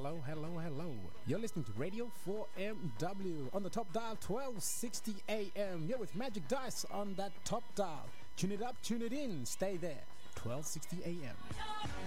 hello, hello, hello. You're listening to Radio 4MW on the top dial 1260 AM. You're with Magic Dice on that top dial. Tune it up, tune it in, stay there. 1260 AM.